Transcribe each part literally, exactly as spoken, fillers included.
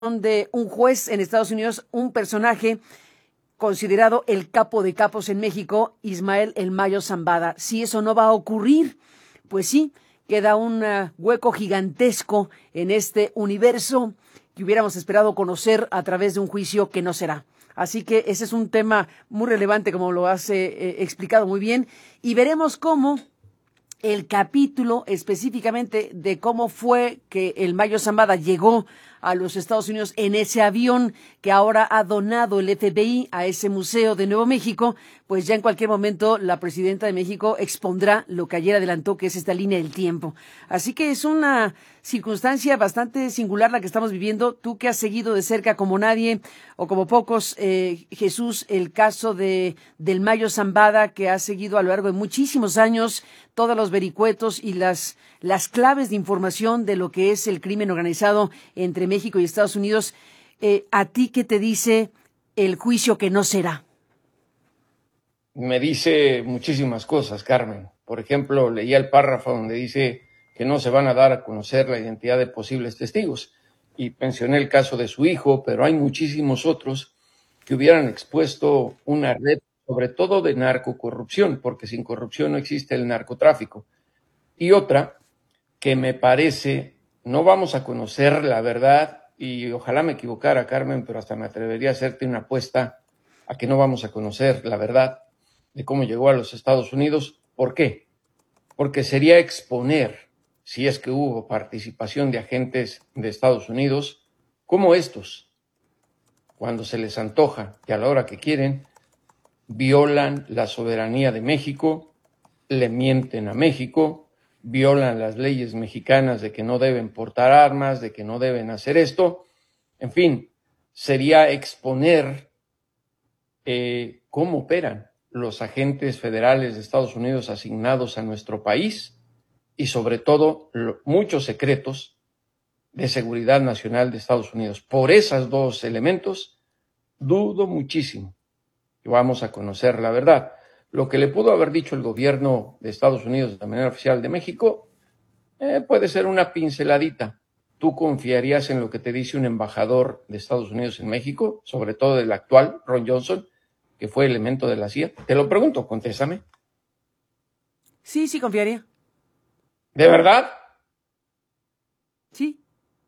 de un juez en Estados Unidos, un personaje considerado el capo de capos en México, Ismael El Mayo Zambada. Si eso no va a ocurrir, pues sí, queda un uh, hueco gigantesco en este universo que hubiéramos esperado conocer a través de un juicio que no será. Así que ese es un tema muy relevante, como lo has eh, explicado muy bien, y veremos cómo el capítulo específicamente de cómo fue que el Mayo Zambada llegó a los Estados Unidos en ese avión que ahora ha donado el F B I a ese museo de Nuevo México, pues ya en cualquier momento la presidenta de México expondrá lo que ayer adelantó, que es esta línea del tiempo. Así que es una circunstancia bastante singular la que estamos viviendo. Tú que has seguido de cerca como nadie o como pocos, eh, Jesús, el caso de del Mayo Zambada, que has seguido a lo largo de muchísimos años todos los vericuetos y las las claves de información de lo que es el crimen organizado entre México y Estados Unidos. Eh, ¿A ti qué te dice el juicio que no será? Me dice muchísimas cosas, Carmen. Por ejemplo, leía el párrafo donde dice que no se van a dar a conocer la identidad de posibles testigos. Y mencioné el caso de su hijo, pero hay muchísimos otros que hubieran expuesto una red, sobre todo de narcocorrupción, porque sin corrupción no existe el narcotráfico. Y otra que me parece, no vamos a conocer la verdad, y ojalá me equivocara, Carmen, pero hasta me atrevería a hacerte una apuesta a que no vamos a conocer la verdad de cómo llegó a los Estados Unidos. ¿Por qué? Porque sería exponer, si es que hubo participación de agentes de Estados Unidos, como estos, cuando se les antoja y a la hora que quieren, violan la soberanía de México, le mienten a México, violan las leyes mexicanas de que no deben portar armas, de que no deben hacer esto. En fin, sería exponer eh, cómo operan los agentes federales de Estados Unidos asignados a nuestro país y sobre todo lo, muchos secretos de seguridad nacional de Estados Unidos. Por esos dos elementos, dudo muchísimo que vamos a conocer la verdad. Lo que le pudo haber dicho el gobierno de Estados Unidos de manera oficial de México eh, puede ser una pinceladita. ¿Tú confiarías en lo que te dice un embajador de Estados Unidos en México, sobre todo del actual, Ron Johnson, que fue elemento de la C I A? Te lo pregunto, contéstame. Sí, sí, confiaría. ¿De verdad? Sí.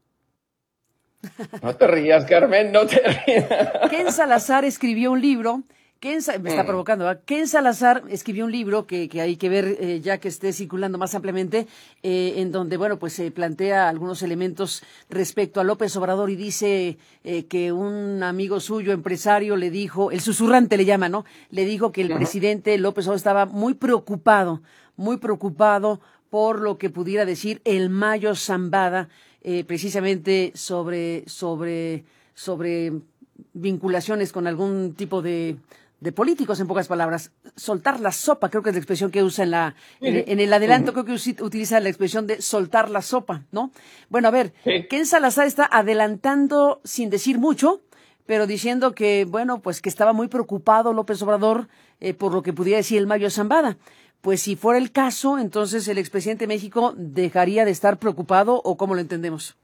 No te rías, Carmen, no te rías. Ken Salazar escribió un libro. Ken, me está provocando, ¿verdad? Ken Salazar escribió un libro que, que hay que ver eh, ya que esté circulando más ampliamente, eh, en donde, bueno, pues se eh, plantea algunos elementos respecto a López Obrador y dice eh, que un amigo suyo, empresario, le dijo, el susurrante le llama, ¿no? Le dijo que el uh-huh. presidente López Obrador estaba muy preocupado, muy preocupado por lo que pudiera decir el Mayo Zambada, eh, precisamente sobre, sobre, sobre vinculaciones con algún tipo de de políticos, en pocas palabras. Soltar la sopa, creo que es la expresión que usa en la en, en el adelanto, creo que utiliza la expresión de soltar la sopa, ¿no? Bueno, a ver, sí. Ken Salazar está adelantando sin decir mucho, pero diciendo que, bueno, pues que estaba muy preocupado López Obrador eh, por lo que pudiera decir el Mayo Zambada. Pues si fuera el caso, entonces el expresidente de México dejaría de estar preocupado, ¿o cómo lo entendemos?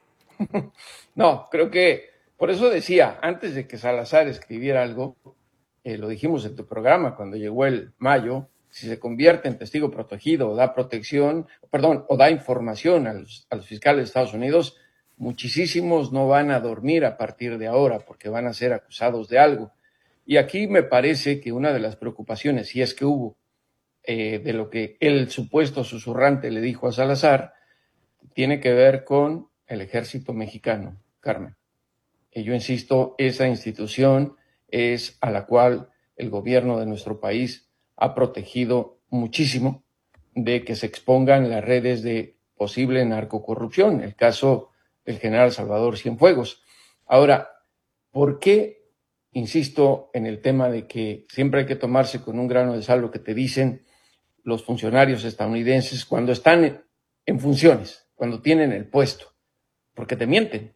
No, creo que, por eso decía, antes de que Salazar escribiera algo, Eh, lo dijimos en tu programa cuando llegó el Mayo, si se convierte en testigo protegido o da protección, perdón, o da información a los, a los fiscales de Estados Unidos, muchísimos no van a dormir a partir de ahora porque van a ser acusados de algo. Y aquí me parece que una de las preocupaciones, si es que hubo, eh, de lo que el supuesto susurrante le dijo a Salazar, tiene que ver con el ejército mexicano, Carmen. Y yo insisto, esa institución es a la cual el gobierno de nuestro país ha protegido muchísimo de que se expongan las redes de posible narcocorrupción, el caso del general Salvador Cienfuegos. Ahora, ¿por qué insisto en el tema de que siempre hay que tomarse con un grano de sal lo que te dicen los funcionarios estadounidenses cuando están en funciones, cuando tienen el puesto? Porque te mienten,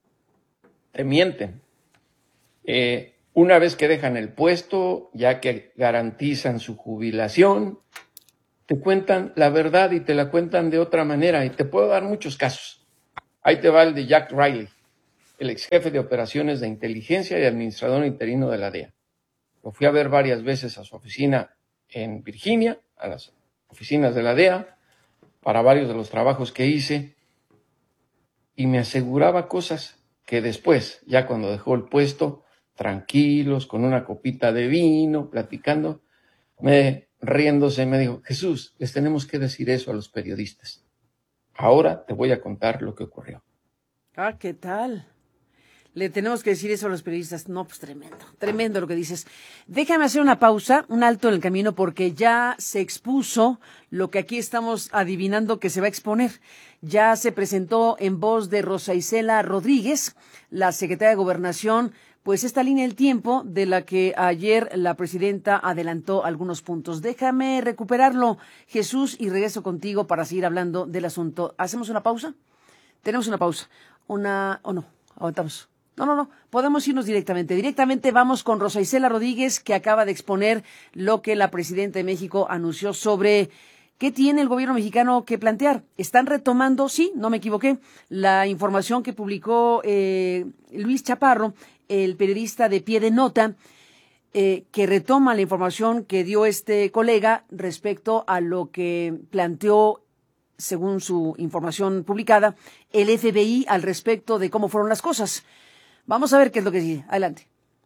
te mienten. Eh, Una vez que dejan el puesto, ya que garantizan su jubilación, te cuentan la verdad y te la cuentan de otra manera. Y te puedo dar muchos casos. Ahí te va el de Jack Riley, el ex jefe de operaciones de inteligencia y administrador interino de la D E A. Lo fui a ver varias veces a su oficina en Virginia, a las oficinas de la D E A, para varios de los trabajos que hice, y me aseguraba cosas que después, ya cuando dejó el puesto, tranquilos, con una copita de vino, platicando, me, riéndose, me dijo: Jesús, les tenemos que decir eso a los periodistas. Ahora te voy a contar lo que ocurrió. Ah, ¿qué tal? Le tenemos que decir eso a los periodistas. No, pues tremendo, tremendo lo que dices. Déjame hacer una pausa, un alto en el camino, porque ya se expuso lo que aquí estamos adivinando que se va a exponer. Ya se presentó en voz de Rosa Isela Rodríguez, la secretaria de Gobernación, pues esta línea del tiempo de la que ayer la presidenta adelantó algunos puntos. Déjame recuperarlo, Jesús, y regreso contigo para seguir hablando del asunto. ¿Hacemos una pausa? Tenemos una pausa. Una, o no, aguantamos. No, no, no, podemos irnos directamente. Directamente vamos con Rosa Isela Rodríguez, que acaba de exponer lo que la presidenta de México anunció sobre qué tiene el gobierno mexicano que plantear. Están retomando, sí, no me equivoqué, la información que publicó eh, Luis Chaparro, el periodista de Pie de Nota, eh, que retoma la información que dio este colega respecto a lo que planteó, según su información publicada, el F B I al respecto de cómo fueron las cosas. Vamos a ver qué es lo que sigue. Adelante.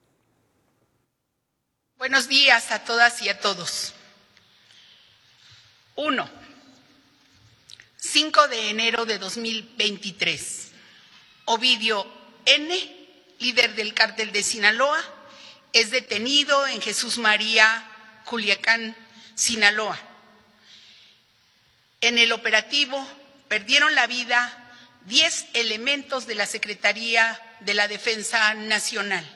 Buenos días a todas y a todos. Uno. cinco de enero de dos mil veintitrés. Ovidio N., líder del cártel de Sinaloa, es detenido en Jesús María, Culiacán, Sinaloa. En el operativo perdieron la vida diez elementos de la Secretaría de la Defensa Nacional.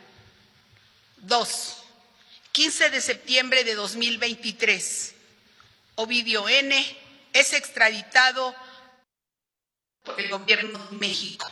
Dos. quince de septiembre de dos mil veintitrés. Ovidio N. es extraditado por el Gobierno de México.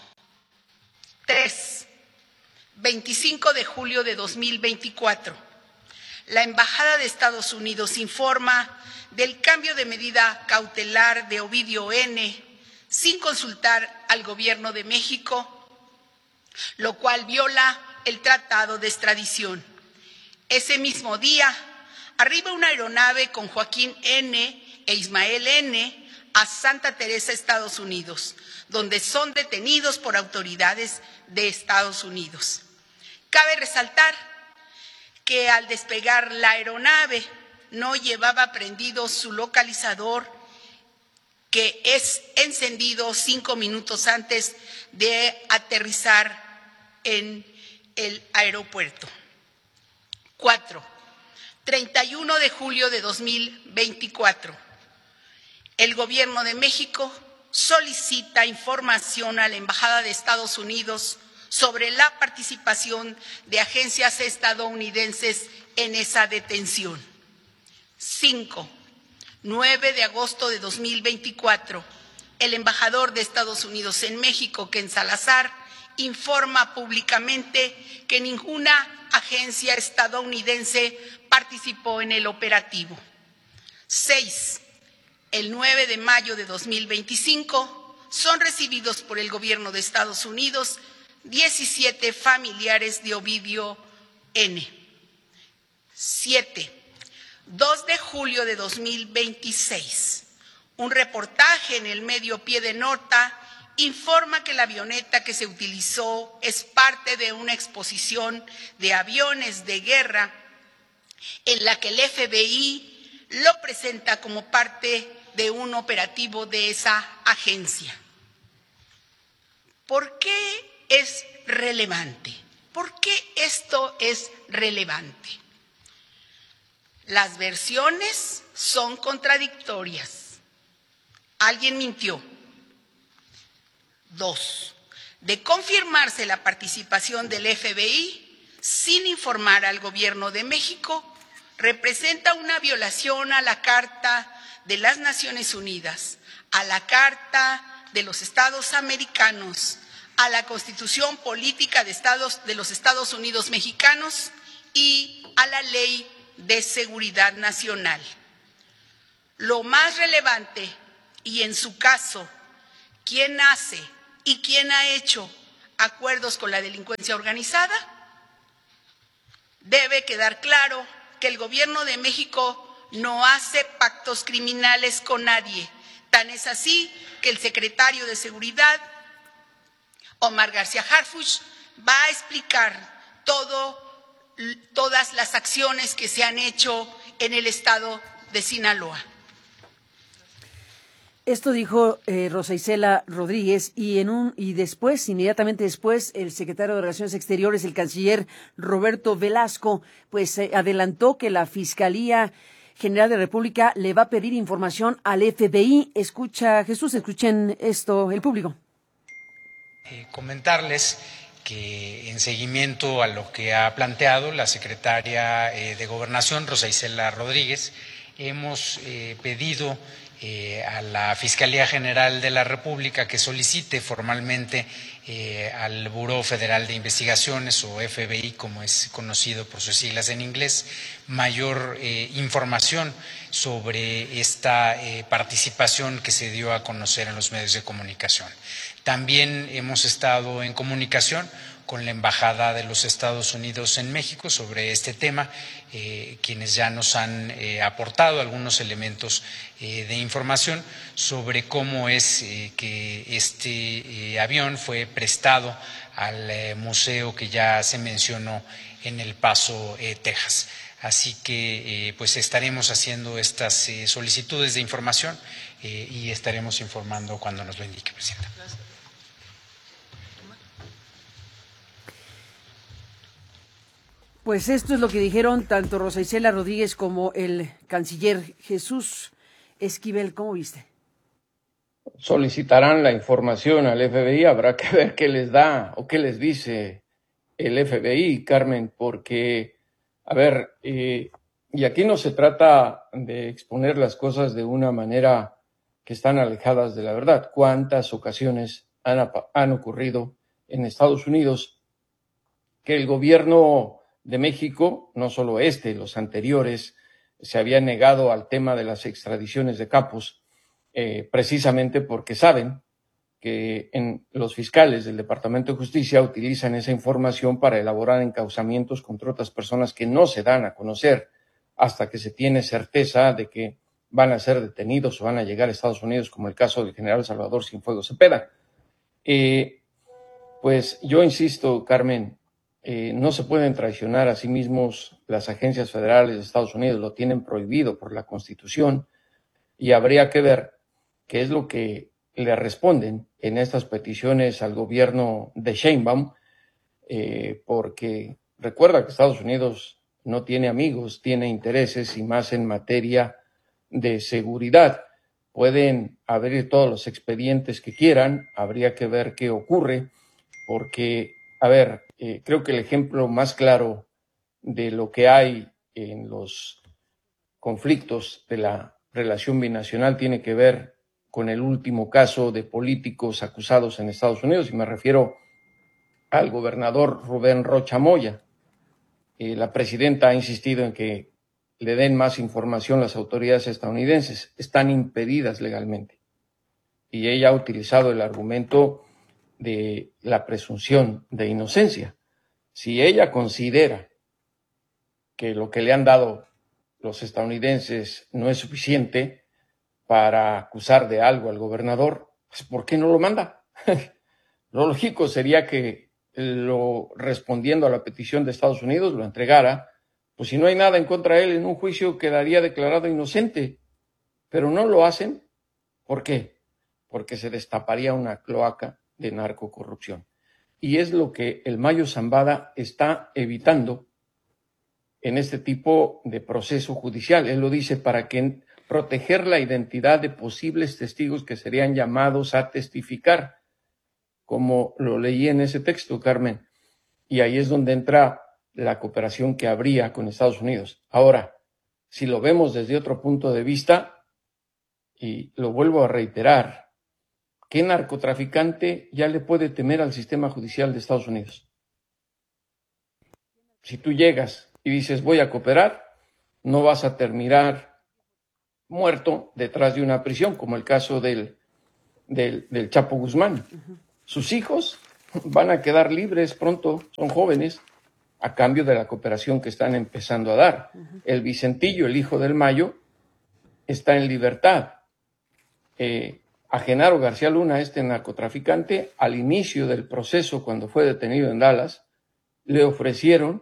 Tres. veinticinco de julio de dos mil veinticuatro. La Embajada de Estados Unidos informa del cambio de medida cautelar de Ovidio N. sin consultar al Gobierno de México, lo cual viola el Tratado de Extradición. Ese mismo día, arriba una aeronave con Joaquín N. e Ismael N. a Santa Teresa, Estados Unidos, donde son detenidos por autoridades de Estados Unidos. Cabe resaltar que al despegar la aeronave no llevaba prendido su localizador, que es encendido cinco minutos antes de aterrizar en el aeropuerto. Cuatro. treinta y uno de julio de dos mil veinticuatro. El Gobierno de México solicita información a la Embajada de Estados Unidos sobre la participación de agencias estadounidenses en esa detención. Cinco. nueve de agosto de dos mil veinticuatro. El embajador de Estados Unidos en México, Ken Salazar, informa públicamente que ninguna agencia estadounidense participó en el operativo. Seis. El nueve de mayo de dos mil veinticinco son recibidos por el Gobierno de Estados Unidos diecisiete familiares de Ovidio N. Siete. dos de julio de dos mil veintiséis. Un reportaje en el medio Pie de Nota informa que la avioneta que se utilizó es parte de una exposición de aviones de guerra en la que el F B I lo presenta como parte de un operativo de esa agencia. ¿Por qué es relevante? ¿Por qué esto es relevante? Las versiones son contradictorias. Alguien mintió. Dos, de confirmarse la participación del F B I sin informar al Gobierno de México, representa una violación a la Carta de las Naciones Unidas, a la Carta de los Estados Americanos, a la Constitución Política de, Estados, de los Estados Unidos Mexicanos y a la Ley de Seguridad Nacional. Lo más relevante, y en su caso, ¿quién hace y quién ha hecho acuerdos con la delincuencia organizada. Debe quedar claro que el gobierno de México no hace pactos criminales con nadie. Tan es así que el secretario de Seguridad, Omar García Harfuch, va a explicar todo, todas las acciones que se han hecho en el estado de Sinaloa. Esto dijo eh, Rosa Isela Rodríguez y en un y después, inmediatamente después, el secretario de Relaciones Exteriores, el canciller Roberto Velasco, pues eh, adelantó que la Fiscalía General de la República le va a pedir información al F B I. Escucha, Jesús, escuchen esto, el público. Eh, comentarles que en seguimiento a lo que ha planteado la secretaria eh, de Gobernación, Rosa Isela Rodríguez, hemos eh, pedido Eh, a la Fiscalía General de la República que solicite formalmente eh, al Buró Federal de Investigaciones, o F B I, como es conocido por sus siglas en inglés, mayor eh, información sobre esta eh, participación que se dio a conocer en los medios de comunicación. También hemos estado en comunicación con la Embajada de los Estados Unidos en México sobre este tema, eh, quienes ya nos han eh, aportado algunos elementos eh, de información sobre cómo es eh, que este eh, avión fue prestado al eh, museo que ya se mencionó en El Paso, eh, Texas. Así que eh, pues estaremos haciendo estas eh, solicitudes de información eh, y estaremos informando cuando nos lo indique, Presidenta. Pues esto es lo que dijeron tanto Rosa Isela Rodríguez como el canciller Jesús Esquivel. ¿Cómo viste? Solicitarán la información al F B I, habrá que ver qué les da o qué les dice el F B I, Carmen, porque, a ver, eh, y aquí no se trata de exponer las cosas de una manera que están alejadas de la verdad. ¿Cuántas ocasiones han, han ocurrido en Estados Unidos que el gobierno de México, no solo este, los anteriores, se había negado al tema de las extradiciones de capos, eh, precisamente porque saben que en los fiscales del Departamento de Justicia utilizan esa información para elaborar encauzamientos contra otras personas que no se dan a conocer hasta que se tiene certeza de que van a ser detenidos o van a llegar a Estados Unidos, como el caso del general Salvador Cienfuegos Cepeda. Eh, pues yo insisto, Carmen, Eh, no se pueden traicionar a sí mismos. Las agencias federales de Estados Unidos lo tienen prohibido por la Constitución y habría que ver qué es lo que le responden en estas peticiones al gobierno de Sheinbaum, eh, porque recuerda que Estados Unidos no tiene amigos, tiene intereses y más en materia de seguridad. Pueden abrir todos los expedientes que quieran, habría que ver qué ocurre, porque, a ver, Eh, creo que el ejemplo más claro de lo que hay en los conflictos de la relación binacional tiene que ver con el último caso de políticos acusados en Estados Unidos, y me refiero al gobernador Rubén Rocha Moya. Eh, la presidenta ha insistido en que le den más información las autoridades estadounidenses. Están impedidas legalmente. Y ella ha utilizado el argumento de la presunción de inocencia. Si ella considera que lo que le han dado los estadounidenses no es suficiente para acusar de algo al gobernador, pues ¿por qué no lo manda? Lo lógico sería que lo, respondiendo a la petición de Estados Unidos, lo entregara, pues si no hay nada en contra de él en un juicio quedaría declarado inocente, pero no lo hacen. ¿Por qué? Porque se destaparía una cloaca de narcocorrupción. Y es lo que el Mayo Zambada está evitando en este tipo de proceso judicial. Él lo dice para que proteger la identidad de posibles testigos que serían llamados a testificar, como lo leí en ese texto, Carmen. Y ahí es donde entra la cooperación que habría con Estados Unidos. Ahora, si lo vemos desde otro punto de vista, y lo vuelvo a reiterar, ¿qué narcotraficante ya le puede temer al sistema judicial de Estados Unidos? Si tú llegas y dices voy a cooperar, no vas a terminar muerto detrás de una prisión, como el caso del, del, del Chapo Guzmán. Uh-huh. Sus hijos van a quedar libres pronto, son jóvenes, a cambio de la cooperación que están empezando a dar. Uh-huh. El Vicentillo, el hijo del Mayo, está en libertad. Eh, a Genaro García Luna, este narcotraficante, al inicio del proceso, cuando fue detenido en Dallas, le ofrecieron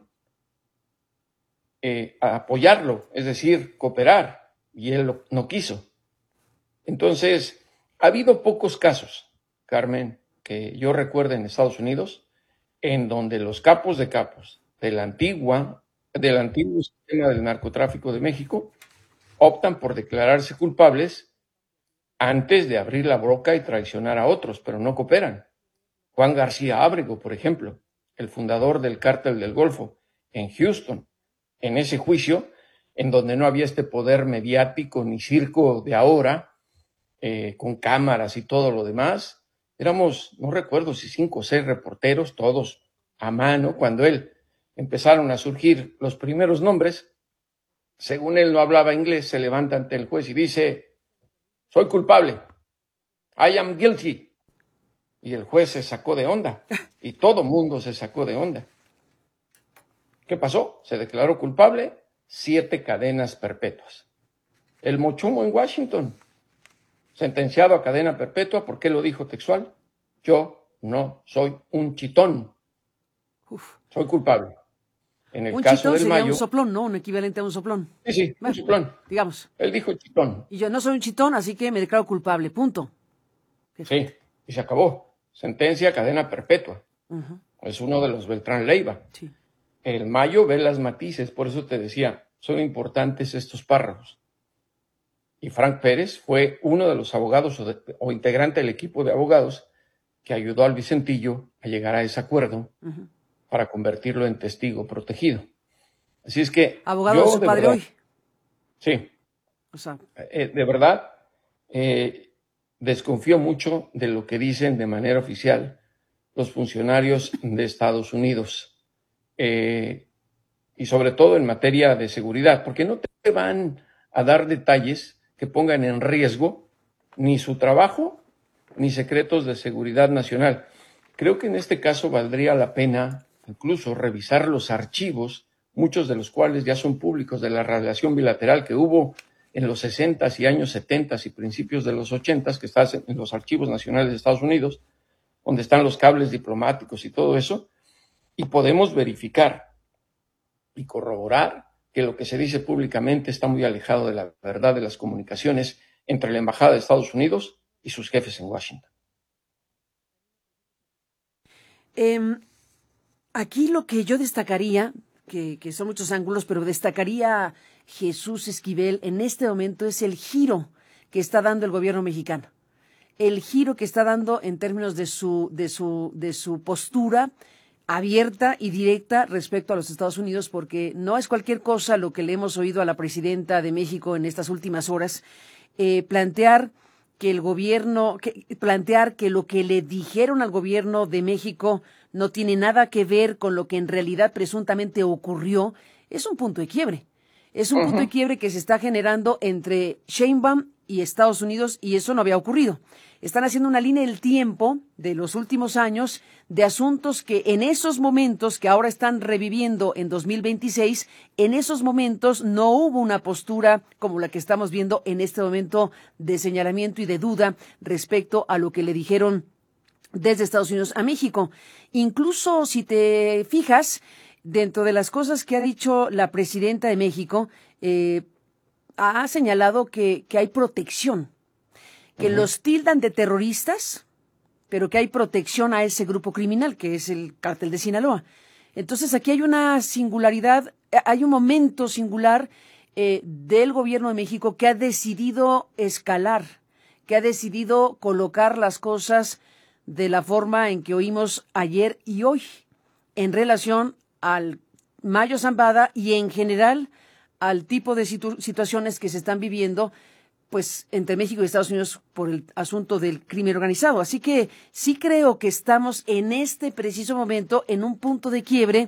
eh, a apoyarlo, es decir, cooperar, y él lo, no quiso. Entonces, ha habido pocos casos, Carmen, que yo recuerde en Estados Unidos, en donde los capos de capos de la antigua, del antiguo sistema del narcotráfico de México optan por declararse culpables antes de abrir la boca y traicionar a otros, pero no cooperan. Juan García Ábrego, por ejemplo, el fundador del Cártel del Golfo, en Houston, en ese juicio, en donde no había este poder mediático ni circo de ahora, eh, con cámaras y todo lo demás, éramos, no recuerdo si cinco o seis reporteros, todos a mano, cuando él empezaron a surgir los primeros nombres. Según él no hablaba inglés, se levanta ante el juez y dice: soy culpable, I am guilty. Y el juez se sacó de onda, y todo mundo se sacó de onda. ¿Qué pasó? Se declaró culpable, siete cadenas perpetuas. El Mochumo en Washington, sentenciado a cadena perpetua, ¿por qué lo dijo textual? Yo no soy un chitón. Uf. Soy culpable. En el un caso chitón del sería Mayo, un soplón, ¿no? Un equivalente a un soplón. Sí, sí, bueno, un soplón. Digamos. Él dijo chitón. Y yo no soy un chitón, así que me declaro culpable, punto. Sí, y se acabó. Sentencia, cadena perpetua. Uh-huh. Es uno de los Beltrán Leiva. Sí. El Mayo ve las matices, por eso te decía, son importantes estos párrafos. Y Frank Pérez fue uno de los abogados o, de, o integrante del equipo de abogados que ayudó al Vicentillo a llegar a ese acuerdo uh-huh. para convertirlo en testigo protegido. Así es que... Abogado yo, de su de padre verdad, hoy. Sí. O sea. Eh, de verdad, eh, desconfío mucho de lo que dicen de manera oficial los funcionarios de Estados Unidos. Eh, y sobre todo en materia de seguridad, porque no te van a dar detalles que pongan en riesgo ni su trabajo ni secretos de seguridad nacional. Creo que en este caso valdría la pena incluso revisar los archivos, muchos de los cuales ya son públicos, de la relación bilateral que hubo en los sesentas y años setentas y principios de los ochentas, que está en los archivos nacionales de Estados Unidos, donde están los cables diplomáticos y todo eso, y podemos verificar y corroborar que lo que se dice públicamente está muy alejado de la verdad de las comunicaciones entre la Embajada de Estados Unidos y sus jefes en Washington. Eh, aquí lo que yo destacaría, que, que son muchos ángulos, pero destacaría Jesús Esquivel en este momento es el giro que está dando el gobierno mexicano. El giro que está dando en términos de su, de su, de su postura abierta y directa respecto a los Estados Unidos, porque no es cualquier cosa lo que le hemos oído a la presidenta de México en estas últimas horas, eh, plantear que el gobierno, que, plantear que lo que le dijeron al gobierno de México no tiene nada que ver con lo que en realidad presuntamente ocurrió, es un punto de quiebre. Es un uh-huh. punto de quiebre que se está generando entre Sheinbaum y Estados Unidos, y eso no había ocurrido. Están haciendo una línea del tiempo de los últimos años de asuntos que en esos momentos, que ahora están reviviendo en dos mil veintiséis, en esos momentos no hubo una postura como la que estamos viendo en este momento de señalamiento y de duda respecto a lo que le dijeron desde Estados Unidos a México. Incluso si te fijas, dentro de las cosas que ha dicho la presidenta de México, eh, ha señalado que, que hay protección, que uh-huh. los tildan de terroristas, pero que hay protección a ese grupo criminal, que es el Cártel de Sinaloa. Entonces aquí hay una singularidad, hay un momento singular eh, del gobierno de México que ha decidido escalar, que ha decidido colocar las cosas de la forma en que oímos ayer y hoy, en relación al Mayo Zambada y en general al tipo de situ- situaciones que se están viviendo pues entre México y Estados Unidos por el asunto del crimen organizado. Así que sí creo que estamos en este preciso momento en un punto de quiebre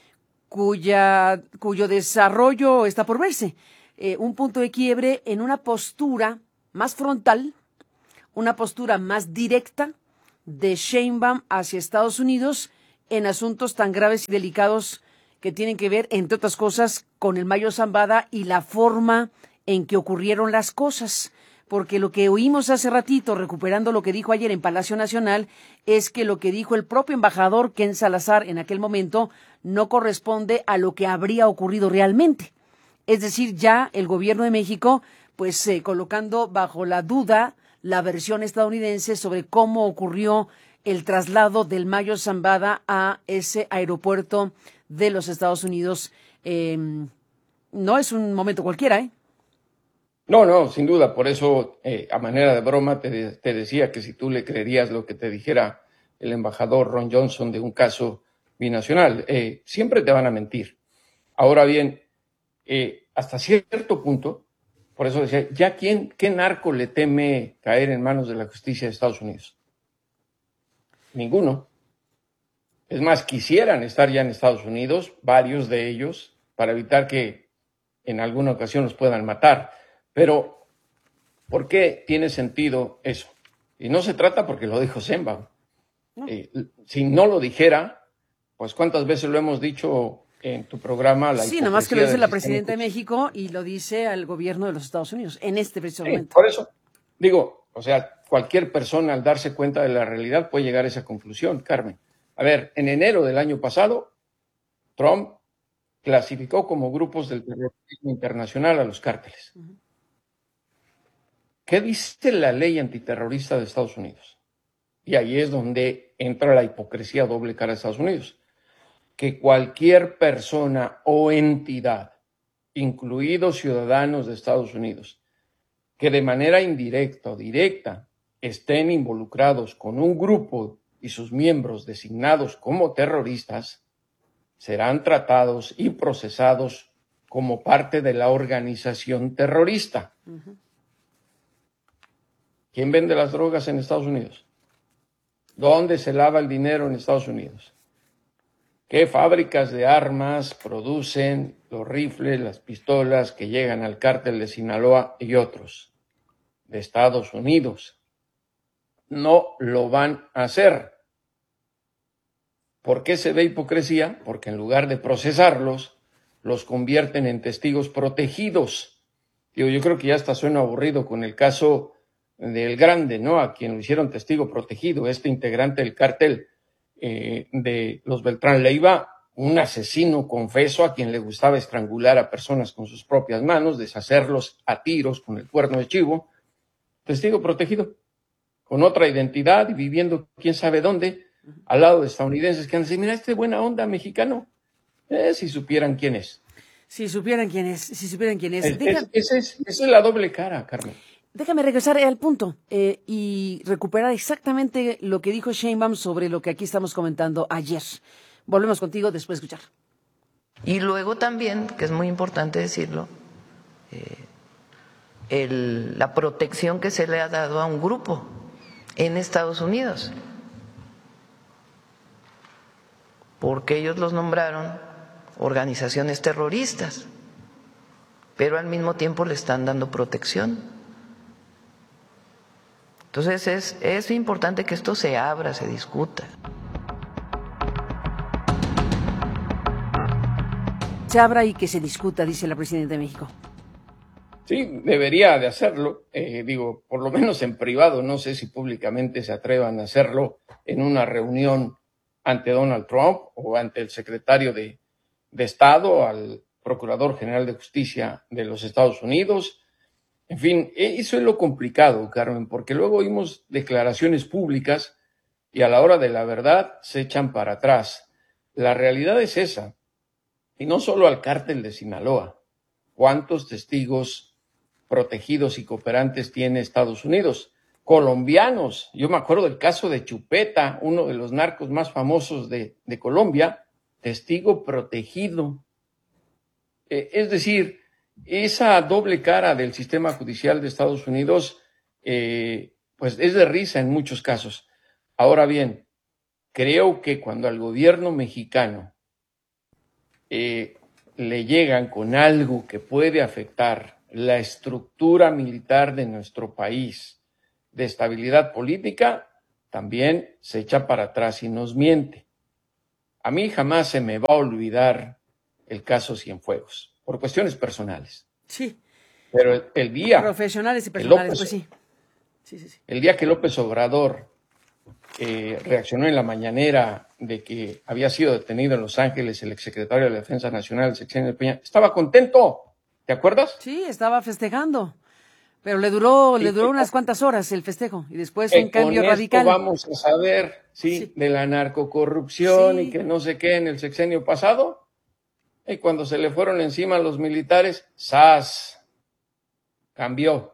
cuya, cuyo desarrollo está por verse. Eh, un punto de quiebre en una postura más frontal, una postura más directa, de Sheinbaum hacia Estados Unidos en asuntos tan graves y delicados que tienen que ver, entre otras cosas, con el Mayo Zambada y la forma en que ocurrieron las cosas. Porque lo que oímos hace ratito, recuperando lo que dijo ayer en Palacio Nacional, es que lo que dijo el propio embajador Ken Salazar en aquel momento no corresponde a lo que habría ocurrido realmente. Es decir, ya el gobierno de México, pues eh, colocando bajo la duda la versión estadounidense sobre cómo ocurrió el traslado del Mayo Zambada a ese aeropuerto de los Estados Unidos. Eh, no es un momento cualquiera, ¿eh? No, no, sin duda. Por eso, eh, a manera de broma, te, de- te decía que si tú le creerías lo que te dijera el embajador Ron Johnson de un caso binacional, eh, siempre te van a mentir. Ahora bien, eh, hasta cierto punto, por eso decía, ¿ya quién, qué narco le teme caer en manos de la justicia de Estados Unidos? Ninguno. Es más, quisieran estar ya en Estados Unidos, varios de ellos, para evitar que en alguna ocasión los puedan matar. Pero, ¿por qué tiene sentido eso? Y no se trata porque lo dijo Sheinbaum. No. Eh, si no lo dijera, pues cuántas veces lo hemos dicho en tu programa. La Sí, nomás que lo hipocresía dice del la sistema presidenta de judicial. México y lo dice al gobierno de los Estados Unidos en este preciso Sí, momento. por eso digo, o sea, cualquier persona al darse cuenta de la realidad puede llegar a esa conclusión, Carmen. A ver, en enero del año pasado, Trump clasificó como grupos del terrorismo internacional a los cárteles. Ujú. ¿Qué dice la ley antiterrorista de Estados Unidos? Y ahí es donde entra la hipocresía doble cara de Estados Unidos. Que cualquier persona o entidad, incluidos ciudadanos de Estados Unidos, que de manera indirecta o directa estén involucrados con un grupo y sus miembros designados como terroristas, serán tratados y procesados como parte de la organización terrorista. Ujú. ¿Quién vende las drogas en Estados Unidos? ¿Dónde se lava el dinero en Estados Unidos? ¿Qué fábricas de armas producen los rifles, las pistolas que llegan al cártel de Sinaloa y otros? De Estados Unidos. No lo van a hacer. ¿Por qué se ve hipocresía? Porque en lugar de procesarlos, los convierten en testigos protegidos. Digo, yo creo que ya hasta suena aburrido con el caso del Grande, ¿no? A quien lo hicieron testigo protegido, este integrante del cártel eh, de los Beltrán Leiva, un asesino confeso a quien le gustaba estrangular a personas con sus propias manos, deshacerlos a tiros con el cuerno de chivo, testigo protegido, con otra identidad y viviendo quién sabe dónde, al lado de estadounidenses que han dicho, mira, este buena onda mexicano, eh, si supieran quién es. Si supieran quién es, si supieran quién es. Es- Deja- es- esa, es, esa es la doble cara, Carmen. déjame regresar al punto eh, y recuperar exactamente lo que dijo Sheinbaum sobre lo que aquí estamos comentando ayer. Volvemos contigo después de escuchar. Y luego también, que es muy importante decirlo, eh, el- la protección que se le ha dado a un grupo en Estados Unidos, porque ellos los nombraron organizaciones terroristas, pero al mismo tiempo le están dando protección. Entonces es, es importante que esto se abra, se discuta. Se abra y que se discuta, dice la presidenta de México. Sí, debería de hacerlo, eh, digo, por lo menos en privado, no sé si públicamente se atrevan a hacerlo en una reunión ante Donald Trump o ante el secretario de, de Estado, al Procurador General de Justicia de los Estados Unidos. En fin, eso es lo complicado, Carmen, porque luego oímos declaraciones públicas y a la hora de la verdad se echan para atrás. La realidad es esa, y no solo al cártel de Sinaloa. ¿Cuántos testigos protegidos y cooperantes tiene Estados Unidos? Colombianos. Yo me acuerdo del caso de Chupeta, uno de los narcos más famosos de, de Colombia, testigo protegido. Eh, es decir, esa doble cara del sistema judicial de Estados Unidos, eh, pues es de risa en muchos casos. Ahora bien, creo que cuando al gobierno mexicano eh, le llegan con algo que puede afectar la estructura militar de nuestro país, de estabilidad política, también se echa para atrás y nos miente. A mí jamás se me va a olvidar el caso Cienfuegos, por cuestiones personales. Sí. Pero el, el día... Profesionales y personales, López, pues sí. Sí, sí, sí. El día que López Obrador eh, reaccionó en la mañanera de que había sido detenido en Los Ángeles el exsecretario de la Defensa Nacional, el sexenio de Peña, estaba contento, ¿te acuerdas? Sí, estaba festejando, pero le duró, Sí, le duró que, unas cuantas horas el festejo y después que un cambio con radical. Esto vamos a saber, ¿sí? Sí. De la narcocorrupción Sí. y que no sé qué en el sexenio pasado. Y cuando se le fueron encima a los militares, ¡zas! Cambió.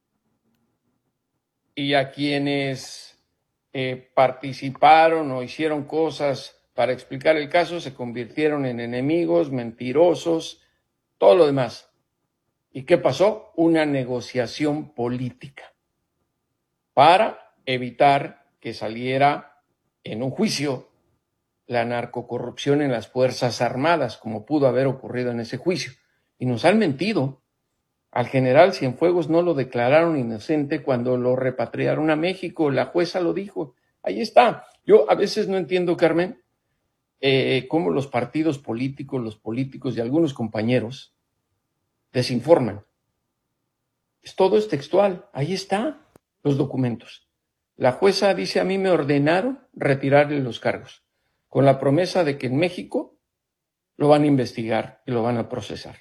Y a quienes eh, participaron o hicieron cosas para explicar el caso se convirtieron en enemigos, mentirosos, todo lo demás. ¿Y qué pasó? Una negociación política para evitar que saliera en un juicio la narcocorrupción en las Fuerzas Armadas, como pudo haber ocurrido en ese juicio. Y nos han mentido. Al general Cienfuegos no lo declararon inocente cuando lo repatriaron a México. La jueza lo dijo. Ahí está. Yo a veces no entiendo, Carmen, eh, cómo los partidos políticos, los políticos y algunos compañeros desinforman. Todo es textual. Ahí está los documentos. La jueza dice: a mí me ordenaron retirarle los cargos, con la promesa de que en México lo van a investigar y lo van a procesar.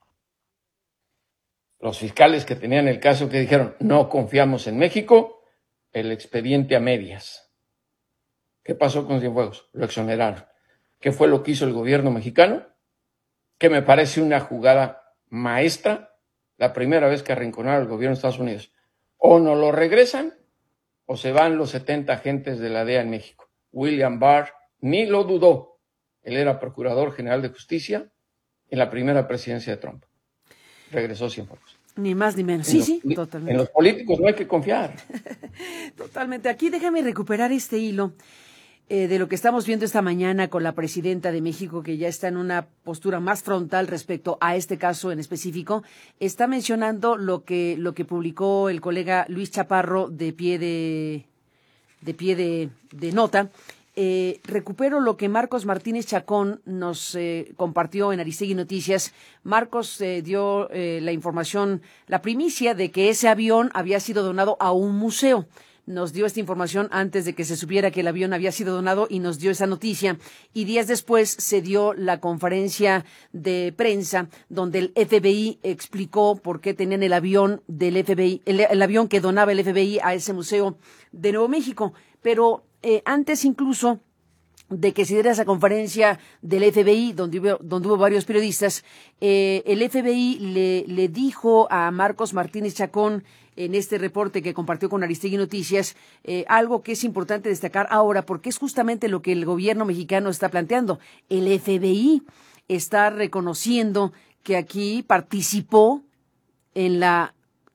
Los fiscales que tenían el caso que dijeron: no confiamos en México, el expediente a medias. ¿Qué pasó con Cienfuegos? Lo exoneraron. ¿Qué fue lo que hizo el gobierno mexicano? Que me parece una jugada maestra, la primera vez que arrinconaron al gobierno de Estados Unidos. O no lo regresan o se van los setenta agentes de la D E A en México. William Barr ni lo dudó. Él era Procurador General de Justicia en la primera presidencia de Trump. Regresó Cienfuegos. Ni más ni menos. En Sí, los, sí, totalmente. En los políticos no hay que confiar. Totalmente. Aquí déjame recuperar este hilo eh, de lo que estamos viendo esta mañana con la presidenta de México, que ya está en una postura más frontal respecto a este caso en específico. Está mencionando lo que lo que publicó el colega Luis Chaparro de pie de de pie de, de nota. Eh, recupero lo que Marcos Martínez Chacón nos eh, compartió en Aristegui Noticias. Marcos eh, dio eh, la información, la primicia de que ese avión había sido donado a un museo. Nos dio esta información antes de que se supiera que el avión había sido donado y nos dio esa noticia. Y días después se dio la conferencia de prensa donde el F B I explicó por qué tenían el avión del F B I, el, el avión que donaba el F B I a ese museo de Nuevo México. Pero eh, antes incluso de que se diera esa conferencia del F B I, donde hubo, donde hubo varios periodistas, eh, el F B I le, le dijo a Marcos Martínez Chacón, en este reporte que compartió con Aristegui Noticias, eh, algo que es importante destacar ahora, porque es justamente lo que el gobierno mexicano está planteando. El F B I está reconociendo que aquí participó en la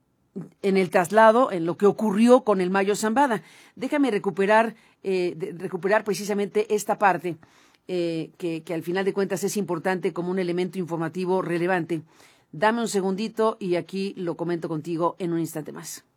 en el traslado, en lo que ocurrió con el Mayo Zambada. Déjame recuperar, eh, de, recuperar precisamente esta parte, eh, que, que al final de cuentas es importante como un elemento informativo relevante. Dame un segundito y aquí lo comento contigo en un instante más.